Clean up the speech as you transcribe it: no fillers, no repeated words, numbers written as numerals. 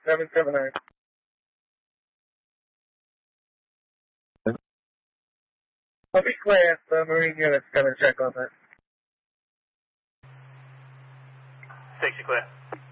779. I'll be clear, the Marine unit's gonna check on that. 60 clear.